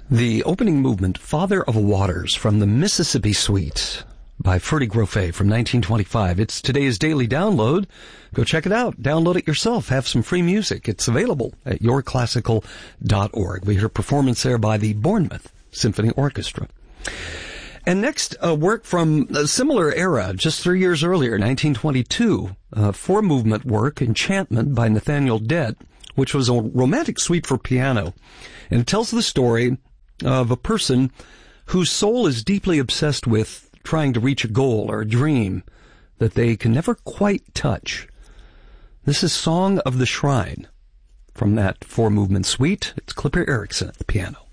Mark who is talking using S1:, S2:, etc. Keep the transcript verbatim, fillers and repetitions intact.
S1: The opening movement, Father of Waters, from the Mississippi Suite by Ferdy Grofé from nineteen twenty-five. It's today's daily download. Go check it out. Download it yourself. Have some free music. It's available at your classical dot org. We heard a performance there by the Bournemouth Symphony Orchestra. And next, a work from a similar era, just three years earlier, nineteen twenty-two, uh, four-movement work, Enchantment by Nathaniel Dett, which was a romantic suite for piano. And it tells the story of a person whose soul is deeply obsessed with trying to reach a goal or a dream that they can never quite touch. This is Song of the Shrine from that four-movement suite. It's Clipper Erickson at the piano.